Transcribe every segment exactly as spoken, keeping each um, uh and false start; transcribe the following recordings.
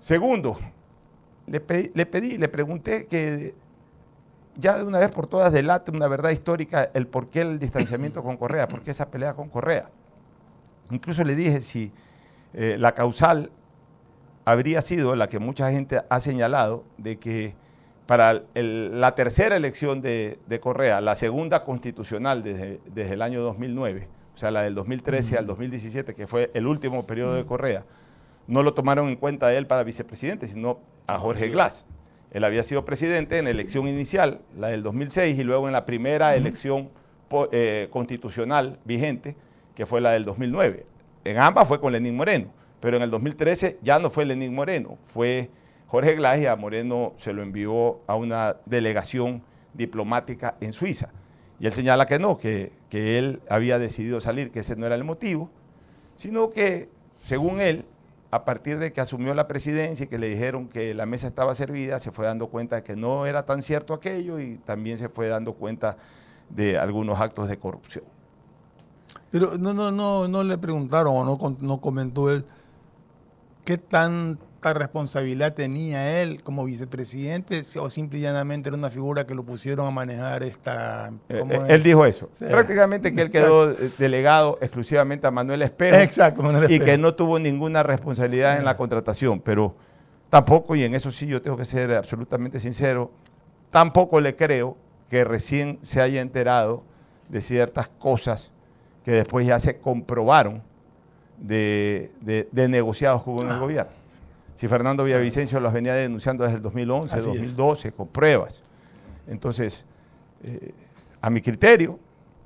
Segundo, le pedí, le pedí, le pregunté que ya de una vez por todas delate una verdad histórica el por qué el distanciamiento con Correa, por qué esa pelea con Correa. Incluso le dije si eh, la causal habría sido la que mucha gente ha señalado de que para el, la tercera elección de, de Correa, la segunda constitucional desde, desde el año dos mil nueve, o sea, la del dos mil trece uh-huh. al dos mil diecisiete, que fue el último periodo uh-huh. de Correa, no lo tomaron en cuenta a él para vicepresidente, sino a Jorge Glass. Él había sido presidente en la elección inicial, la del dos mil seis, y luego en la primera uh-huh. elección eh, constitucional vigente, que fue la del dos mil nueve. En ambas fue con Lenín Moreno, pero en el dos mil trece ya no fue Lenín Moreno, fue Jorge Glass, y a Moreno se lo envió a una delegación diplomática en Suiza. Y él señala que no, que, que él había decidido salir, que ese no era el motivo, sino que, según él, a partir de que asumió la presidencia y que le dijeron que la mesa estaba servida, se fue dando cuenta de que no era tan cierto aquello y también se fue dando cuenta de algunos actos de corrupción. Pero no, no, no, no le preguntaron o no, no comentó él qué tanta responsabilidad tenía él como vicepresidente o simple y llanamente era una figura que lo pusieron a manejar esta... Eh, él dijo eso. Sí. Prácticamente que él quedó Exacto. delegado exclusivamente a Manuel Espejo. Exacto, Manuel Espejo. Y que no tuvo ninguna responsabilidad sí. en la contratación, pero tampoco, y en eso sí yo tengo que ser absolutamente sincero, tampoco le creo que recién se haya enterado de ciertas cosas que después ya se comprobaron de, de, de negociados que hubo en el gobierno. Si Fernando Villavicencio las venía denunciando desde el dos mil once, Así dos mil doce, es. con pruebas. Entonces, eh, a mi criterio,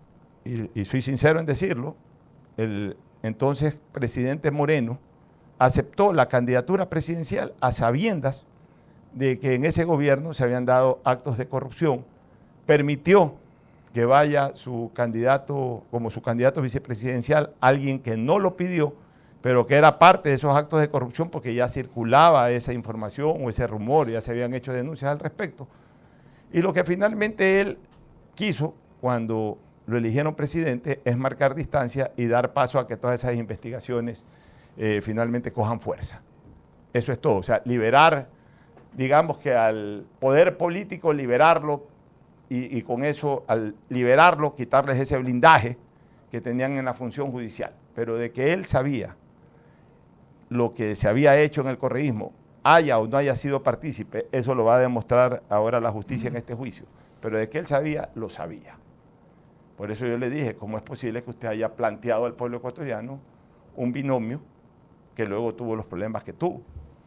y, y soy sincero en decirlo, el entonces presidente Moreno aceptó la candidatura presidencial a sabiendas de que en ese gobierno se habían dado actos de corrupción, permitió que vaya su candidato, como su candidato vicepresidencial, alguien que no lo pidió, pero que era parte de esos actos de corrupción porque ya circulaba esa información o ese rumor, ya se habían hecho denuncias al respecto. Y lo que finalmente él quiso, cuando lo eligieron presidente, es marcar distancia y dar paso a que todas esas investigaciones eh, finalmente cojan fuerza. Eso es todo, o sea, liberar, digamos que al poder político, liberarlo, Y, y con eso, al liberarlo, quitarles ese blindaje que tenían en la función judicial. Pero de que él sabía lo que se había hecho en el correísmo, haya o no haya sido partícipe, eso lo va a demostrar ahora la justicia en este juicio. Pero de que él sabía, lo sabía. Por eso yo le dije, ¿cómo es posible que usted haya planteado al pueblo ecuatoriano un binomio que luego tuvo los problemas que tuvo?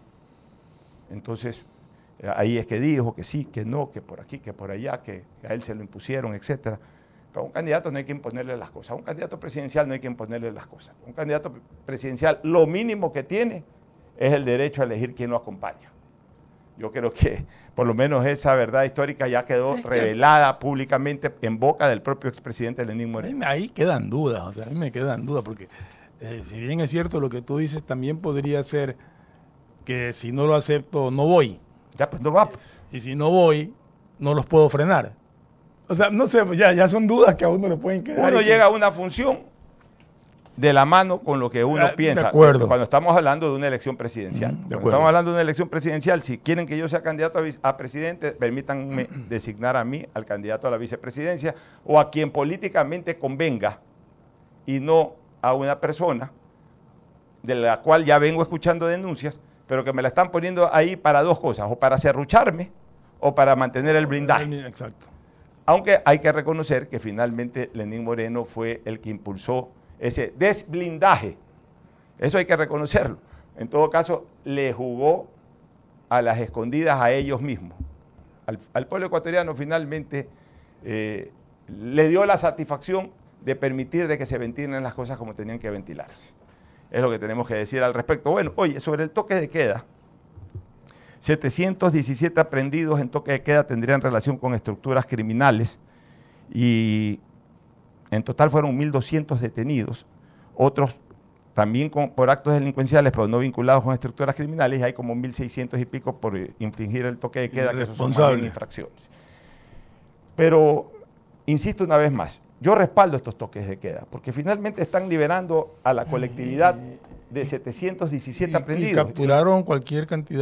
Entonces, ahí es que dijo que sí, que no, que por aquí, que por allá, que a él se lo impusieron, etcétera. Pero a un candidato no hay que imponerle las cosas. A un candidato presidencial no hay que imponerle las cosas. Un candidato presidencial lo mínimo que tiene es el derecho a elegir quién lo acompaña. Yo creo que por lo menos esa verdad histórica ya quedó es revelada públicamente en boca del propio expresidente Lenín Moreno. Ahí quedan dudas, o sea, a mí me quedan dudas, porque eh, si bien es cierto lo que tú dices, también podría ser que si no lo acepto, no voy. Ya, pues no va. Y si no voy, no los puedo frenar. O sea, no sé, ya, ya son dudas que a uno le pueden quedar. Uno llega a una función de la mano con lo que uno ah, piensa. De acuerdo. Cuando estamos hablando de una elección presidencial. Mm, Cuando estamos hablando de una elección presidencial, si quieren que yo sea candidato a, a presidente, permítanme designar a mí, al candidato a la vicepresidencia, o a quien políticamente convenga, y no a una persona de la cual ya vengo escuchando denuncias, pero que me la están poniendo ahí para dos cosas, o para serrucharme o para mantener el blindaje. Exacto. Aunque hay que reconocer que finalmente Lenín Moreno fue el que impulsó ese desblindaje. Eso hay que reconocerlo. En todo caso, le jugó a las escondidas a ellos mismos. Al, al pueblo ecuatoriano finalmente eh, le dio la satisfacción de permitir de que se ventilen las cosas como tenían que ventilarse. Es lo que tenemos que decir al respecto. Bueno, oye, sobre el toque de queda, setecientos diecisiete aprehendidos en toque de queda tendrían relación con estructuras criminales y en total fueron mil doscientos detenidos, otros también con, por actos delincuenciales, pero no vinculados con estructuras criminales, y hay como mil seiscientos y pico por infringir el toque de queda, que esos son infracciones. Pero, insisto una vez más, yo respaldo estos toques de queda, porque finalmente están liberando a la colectividad de setecientos diecisiete y, aprehendidos. Y capturaron cualquier cantidad